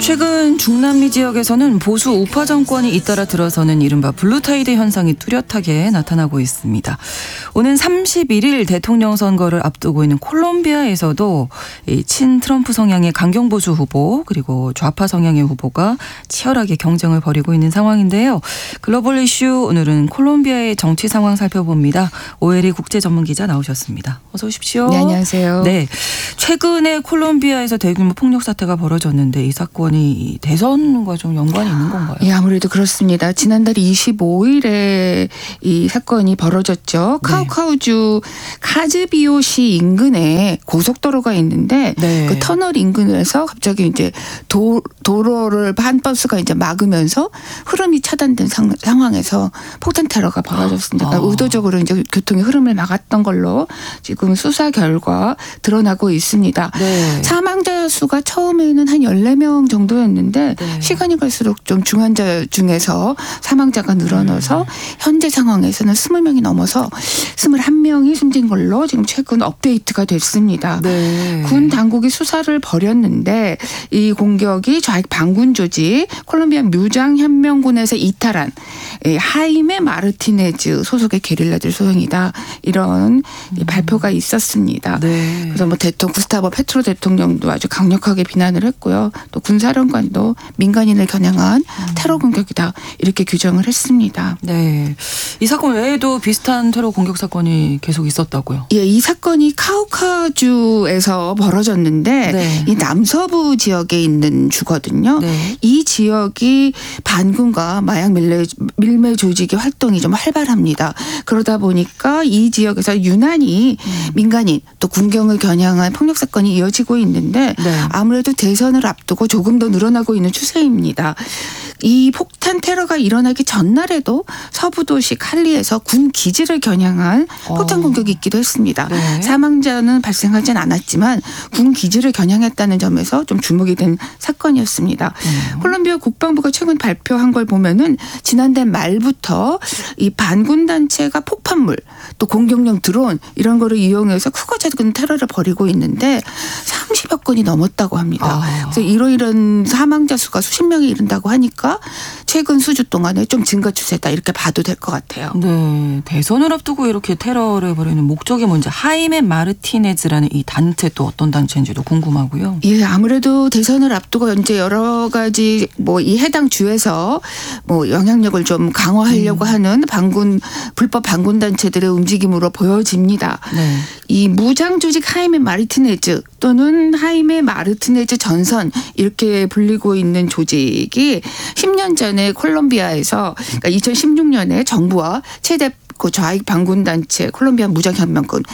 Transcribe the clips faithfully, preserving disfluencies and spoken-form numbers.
최근 중남미 지역에서는 보수 우파 정권이 잇따라 들어서는 이른바 블루타이드 현상이 뚜렷하게 나타나고 있습니다. 오는 삼십일 일 대통령 선거를 앞두고 있는 콜롬비아에서도 이 친 트럼프 성향의 강경보수 후보 그리고 좌파 성향의 후보가 치열하게 경쟁을 벌이고 있는 상황인데요. 글로벌 이슈 오늘은 콜롬비아의 정치 상황 살펴봅니다. 오엘이 국제전문기자 나오셨습니다. 어서 오십시오. 네, 안녕하세요. 네, 최근에 콜롬비아에서 대규모 폭력 사태가 벌어졌는데 이 사건이 대선과 좀 연관이 있는 건가요? 예, 아무래도 그렇습니다. 지난달 이십오 일에 이 사건이 벌어졌죠. 네. 카우카우주 카즈비오시 인근에 고속도로가 있는데 네. 그 터널 인근에서 갑자기 이제 도, 도로를 한 버스가 이제 막으면서 흐름이 차단된 상, 상황에서 폭탄 테러가 벌어졌습니다. 그러니까 아. 의도적으로 이제 교통의 흐름을 막았던 걸로 지금 수사 결과 드러나고 있습니다. 네. 사망자 수가 처음에는 한 열네 명 정도였는데 네. 시간이 갈수록 좀 중환자 중에서 사망자가 늘어나서 음. 현재 상황에서는 이십 명이 넘어서 이십일 명이 숨진 걸로 지금 최근 업데이트가 됐습니다. 네. 군 당국이 수사를 벌였는데 이 공격이 좌익 반군 조직 콜롬비아 무장혁명군에서 이탈한 하이메 마르티네즈 소속의 게릴라들 소행이다. 이런 음. 발표가 있었습니다. 네. 그래서 뭐 대통령 구스타보 페트로 대통령도 아주 강력하게 비난을 했고요. 또 군사령관도 민간인을 겨냥한 음. 테러 공격이다. 이렇게 규정을 했습니다. 네. 이 사건 외에도 비슷한 테러 공격 사건이 계속 있었다고요? 예, 이 사건이 카우카주에서 벌어졌는데 네. 이 남서부 지역에 있는 주거든요. 네. 이 지역이 반군과 마약 밀매, 밀매 조직의 활동이 좀 활발합니다. 그러다 보니까 이 지역에서 유난히 음. 민간인 또 군경을 겨냥한 폭력 사건이 이어지고 있는데 네. 아무래도 대선을 앞두고 조금 더 늘어나고 있는 추세입니다. 이 폭탄 테러가 일어나기 전날에도 서부 도시 칼리에서 군 기지를 겨냥한 폭탄 공격이 있기도 했습니다. 네. 사망자는 발생하진 않았지만 군 기지를 겨냥했다는 점에서 좀 주목이 된 사건이었습니다. 음. 콜롬비아 국방부가 최근 발표한 걸 보면은 지난달 말부터 이 반군 단체가 폭탄물 또 공격용 드론 이런 거를 이용해서 크고 작은 테러를 벌이고 있는데 삼십여 건이 넘었다고 합니다. 아. 그래서 이러 이런 사망자 수가 수십 명에 이른다고 하니까 최근 수주 동안에 좀 증가 추세다 이렇게 봐도 될 것 같아요. 네, 대선을 앞두고 이렇게 테러를 벌이는 목적이 뭔지 하이메 마르티네즈라는 이 단체 또 어떤 단체인지도 궁금하고요. 예, 아무래도 대선을 앞두고 이제 여러 가지 뭐 이 해당 주에서 뭐 영향력을 좀 강화하려고 음. 하는 반군 불법 반군 단체들의 움직임으로 보여집니다. 네. 이 무장 조직 하이메 마르티네즈 또는 하이메 마르티네즈 전선 이렇게 불리고 있는 조직이 십 년 전에 콜롬비아에서 그러니까 이천십육 년에 정부와 최대 그 좌익 반군 단체 콜롬비아 무장혁명군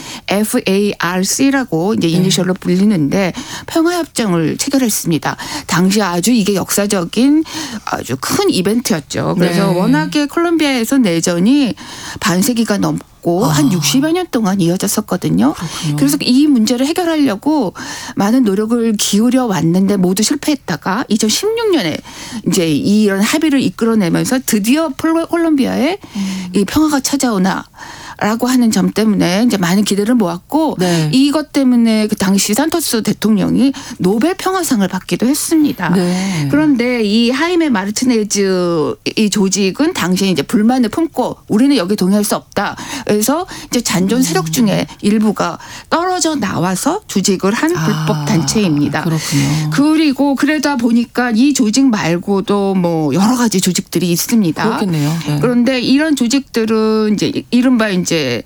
에프에이알씨라고 이제 이니셜로 불리는데 평화협정을 체결했습니다. 당시 아주 이게 역사적인 아주 큰 이벤트였죠. 그래서 네. 워낙에 콜롬비아에서 내전이 반세기가 넘고 아. 한 육십여 년 동안 이어졌었거든요. 그렇군요. 그래서 이 문제를 해결하려고 많은 노력을 기울여 왔는데 모두 실패했다가 이천십육 년에 이제 이런 합의를 이끌어내면서 드디어 콜롬비아에 음. 이 평화가 찾아오나. 라고 하는 점 때문에 이제 많은 기대를 모았고 네. 이것 때문에 그 당시 산토스 대통령이 노벨 평화상을 받기도 했습니다. 네. 그런데 이 하이메 마르티네즈 이 조직은 당시에 이제 불만을 품고 우리는 여기 동의할 수 없다. 그래서 이제 잔존 세력 중에 일부가 떨어져 나와서 조직을 한 불법 아, 단체입니다. 그렇군요. 그리고 그러다 보니까 이 조직 말고도 뭐 여러 가지 조직들이 있습니다. 그렇겠네요. 네. 그런데 이런 조직들은 이제 이른바 이제 이제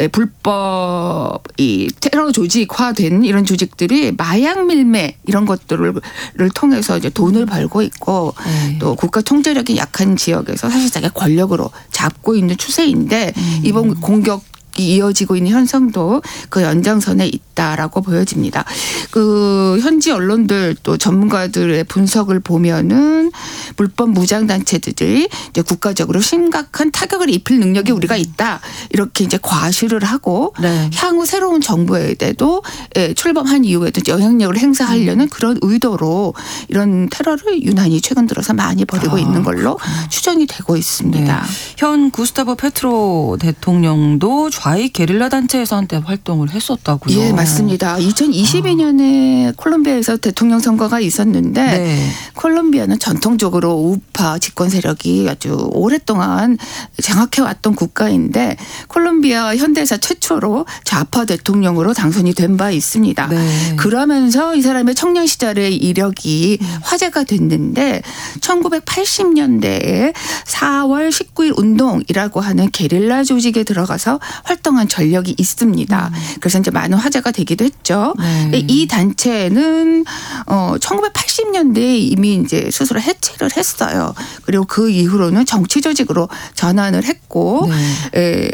불법 이 테러 조직화된 이런 조직들이 마약 밀매 이런 것들을 통해서 이제 돈을 벌고 있고 네. 또 국가 통제력이 약한 지역에서 사실상의 권력으로 잡고 있는 추세인데 음. 이번 공격 이어지고 있는 현상도 그 연장선에 있다라고 보여집니다. 그 현지 언론들 또 전문가들의 분석을 보면은 불법 무장 단체들이 이제 국가적으로 심각한 타격을 입힐 능력이 우리가 있다 이렇게 이제 과시를 하고 네. 향후 새로운 정부에도 출범한 이후에도 영향력을 행사하려는 음. 그런 의도로 이런 테러를 유난히 최근 들어서 많이 벌이고 아, 있는 걸로 그렇구나. 추정이 되고 있습니다. 네. 현 구스타보 페트로 대통령도 좌익 게릴라 단체에서 한때 활동을 했었다고요. 예, 맞습니다. 이천이십이 년에 아. 콜롬비아에서 대통령 선거가 있었는데 네. 콜롬비아는 전통적으로 우파 집권 세력이 아주 오랫동안 장악해왔던 국가인데 콜롬비아 현대사 최초로 좌파 대통령으로 당선이 된 바 있습니다. 네. 그러면서 이 사람의 청년 시절의 이력이 음. 화제가 됐는데 천구백팔십 년대에 사월 십구일 운동이라고 하는 게릴라 조직에 들어가서 활동한 전력이 있습니다. 음. 그래서 이제 많은 화제가 되기도 했죠. 네. 이 단체는 어 천구백팔십 년대에 이미 이제 스스로 해체를 했어요. 그리고 그 이후로는 정치 조직으로 전환을 했고 네. 에,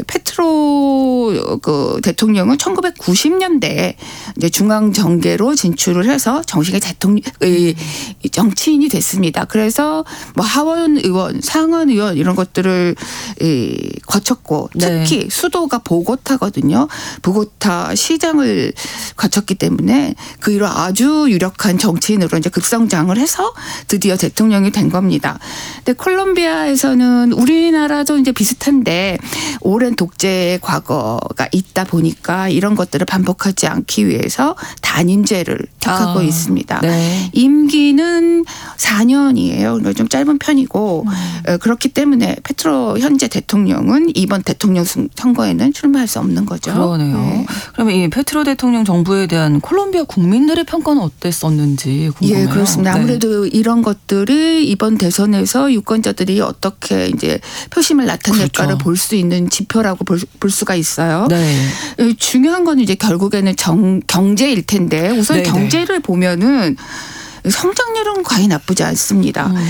페트로 그 대통령은 천구백구십 년대에 이제 중앙 정계로 진출을 해서 정식의 대통령 정치인이 됐습니다. 그래서 뭐 하원 의원, 상원 의원 이런 것들을 거쳤고 특히 네. 수도가 보고타거든요. 보고타 시장을 거쳤기 때문에 그 이후로 아주 유력한 정치인으로 이제 급성장을 해서 드디어 대통령이 된 겁니다. 근데 콜롬비아에서는 우리나라도 이제 비슷한데 오랜 독재의 과거가 있다 보니까 이런 것들을 반복하지 않기 위해서 단임제를 택하고 아, 있습니다. 네. 임기는 사 년이에요. 그러니까 좀 짧은 편이고 음. 그렇기 때문에 페트로 현재 대통령은 이번 대통령 선거에는 출마할 수 없는 거죠. 그러네요. 네. 그러면 이 페트로 대통령 정부에 대한 콜롬비아 국민들의 평가는 어땠었는지 궁금해요. 예, 그렇습니다. 네. 아무래도 이런 것들이 이번 대선에서 유권자들이 어떻게 이제 표심을 나타낼까를 그렇죠. 볼 수 있는 지표라고 볼, 볼 수가 있어요. 네. 중요한 건 이제 결국에는 정, 경제일 텐데 우선 네네. 경제를 보면은 성장률은 과히 나쁘지 않습니다. 음.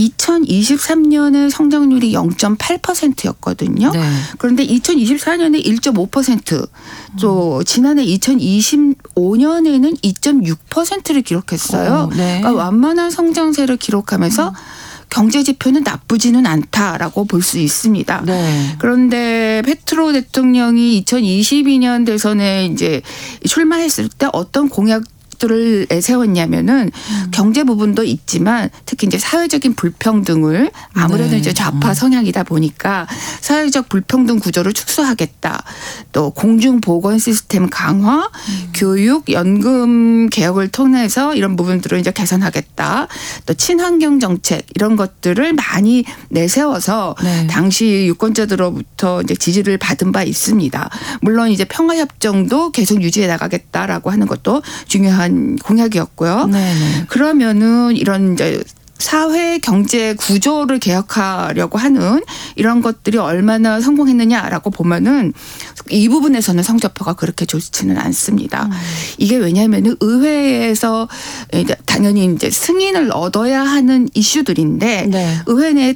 이천이십삼 년에 성장률이 영 점 팔 퍼센트였거든요. 네. 그런데 이천이십사 년에 일 점 오 퍼센트 또 지난해 이천이십오 년에는 이 점 육 퍼센트를 기록했어요. 오, 네. 그러니까 완만한 성장세를 기록하면서 음. 경제 지표는 나쁘지는 않다라고 볼 수 있습니다. 네. 그런데 페트로 대통령이 이천이십이 년 대선에 이제 출마했을 때 어떤 공약 들을 내세웠냐면은 음. 경제 부분도 있지만 특히 이제 사회적인 불평등을 아무래도 네. 이제 좌파 성향이다 보니까 사회적 불평등 구조를 축소하겠다. 또 공중 보건 시스템 강화, 음. 교육, 연금 개혁을 통해서 이런 부분들을 이제 개선하겠다. 또 친환경 정책 이런 것들을 많이 내세워서 네. 당시 유권자들로부터 이제 지지를 받은 바 있습니다. 물론 이제 평화협정도 계속 유지해 나가겠다라고 하는 것도 중요한 공약이었고요. 네네. 그러면은 이런 이제 사회 경제 구조를 개혁하려고 하는 이런 것들이 얼마나 성공했느냐라고 보면은 이 부분에서는 성적표가 그렇게 좋지는 않습니다. 음. 이게 왜냐하면은 의회에서 당연히 이제 승인을 얻어야 하는 이슈들인데 네. 의회 내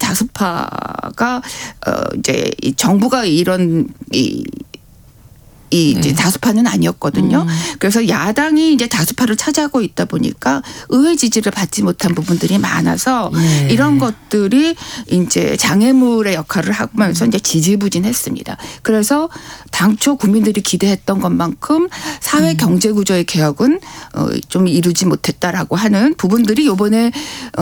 다수파가 어 이제 정부가 이런 이 이 이제 네. 다수파는 아니었거든요. 음. 그래서 야당이 이제 다수파를 차지하고 있다 보니까 의회 지지를 받지 못한 부분들이 많아서 네. 이런 것들이 이제 장애물의 역할을 하면서 이제 지지부진했습니다. 그래서 당초 국민들이 기대했던 것만큼 사회 경제 구조의 개혁은 좀 이루지 못했다라고 하는 부분들이 이번에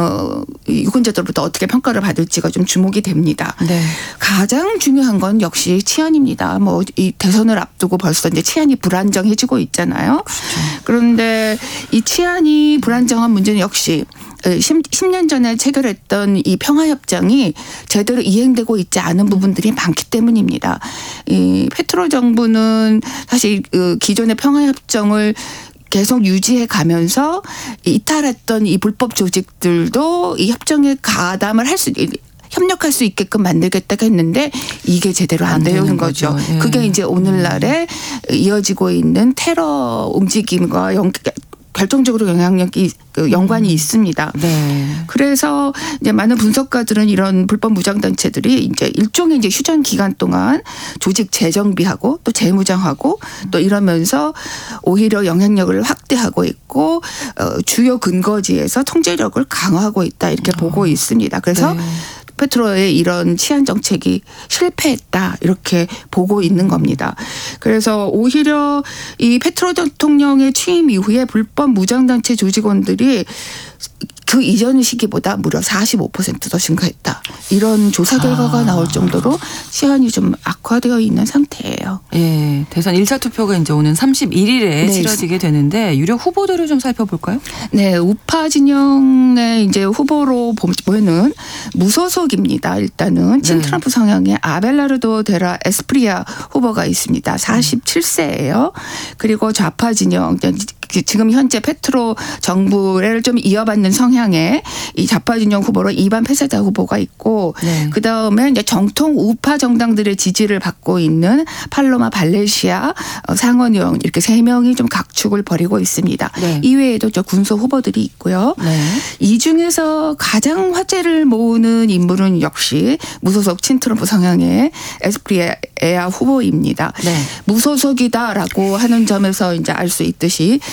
유권자들로부터 어떻게 평가를 받을지가 좀 주목이 됩니다. 네. 가장 중요한 건 역시 치안입니다. 뭐 이 대선을 앞두고 벌써 이제 치안이 불안정해지고 있잖아요. 그렇죠. 그런데 이 치안이 불안정한 문제는 역시 십 년 전에 체결했던 이 평화협정이 제대로 이행되고 있지 않은 부분들이 많기 때문입니다. 이 페트로 정부는 사실 그 기존의 평화협정을 계속 유지해 가면서 이탈했던 이 불법 조직들도 이 협정에 가담을 할 수 협력할 수 있게끔 만들겠다고 했는데 이게 제대로 안, 안 되는 거죠. 거죠. 예. 그게 이제 오늘날에 음. 이어지고 있는 테러 움직임과 연, 결정적으로 영향력이 연관이 있습니다. 네. 그래서 이제 많은 분석가들은 이런 불법 무장 단체들이 이제 일종의 이제 휴전 기간 동안 조직 재정비하고 또 재무장하고 또 이러면서 오히려 영향력을 확대하고 있고 주요 근거지에서 통제력을 강화하고 있다 이렇게 어. 보고 있습니다. 그래서 네. 페트로의 이런 치안 정책이 실패했다 이렇게 보고 있는 겁니다. 그래서 오히려 이 페트로 대통령의 취임 이후에 불법 무장단체 조직원들이 그 이전 시기보다 무려 사십오 퍼센트 더 증가했다. 이런 조사 결과가 아. 나올 정도로 치안이 좀 악화되어 있는 상태예요. 예, 대선 일 차 투표가 이제 오는 삼십일 일에 네. 치러지게 되는데 유력 후보들을 좀 살펴볼까요? 네, 우파 진영의 이제 후보로 보면은 무소속입니다. 일단은 친트럼프 성향의 아벨라르도 데라 에스프리아 후보가 있습니다. 사십칠 세예요. 그리고 좌파 진영 지금 현재 페트로 정부를 좀 이어받는 성향의 이 좌파 진영 후보로 이반 페세다 후보가 있고 네. 그 다음에 이제 정통 우파 정당들의 지지를 받고 있는 팔로마 발레시아 상원의원 이렇게 세 명이 좀 각축을 벌이고 있습니다. 네. 이외에도 저 군소 후보들이 있고요. 네. 이 중에서 가장 화제를 모으는 인물은 역시 무소속 친트럼프 성향의 에스프리아 후보입니다. 네. 무소속이다라고 하는 점에서 이제 알 수 있듯이